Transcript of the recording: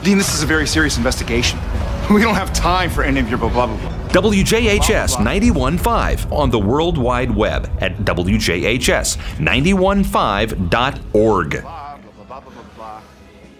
Dean, this is a very serious investigation. We don't have time for any of your blah, blah, blah. WJHS 91.5 on the World Wide Web at WJHS915.org.